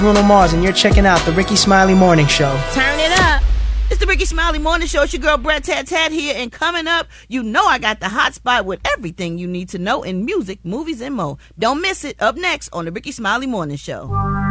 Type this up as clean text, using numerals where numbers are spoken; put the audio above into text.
Bruno Mars, and you're checking out the Ricky Smiley Morning Show. Turn it up. It's the Ricky Smiley Morning Show. It's your girl, Brett Tat Tat here. And coming up, you know I got the hot spot with everything you need to know in music, movies, and more. Don't miss it. Up next on the Ricky Smiley Morning Show.